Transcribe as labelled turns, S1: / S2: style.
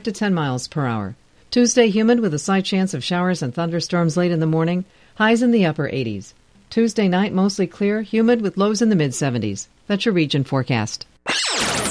S1: to 10 miles per hour. Tuesday, humid with a slight chance of showers and thunderstorms late in the morning, highs in the upper 80s. Tuesday night, mostly clear, humid with lows in the mid-70s. That's your region forecast.